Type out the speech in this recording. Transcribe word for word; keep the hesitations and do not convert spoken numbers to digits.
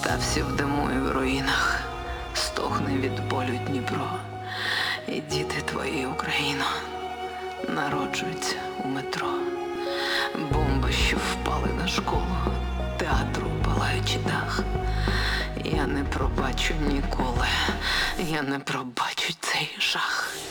Та всі в диму і в руїнах стогне від болю Дніпро. І діти твої, Україно, народжуються у метро. Бомби, що впали на школу, театру палаючи дах. Я не пробачу ніколи, я не пробачу цей жах.